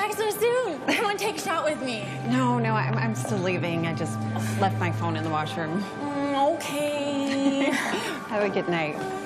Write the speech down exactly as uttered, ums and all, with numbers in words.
back so soon. Come on, take a shot with me. No, no, I'm, I'm still leaving. I just left my phone in the washroom. Mm, okay. Have a good night.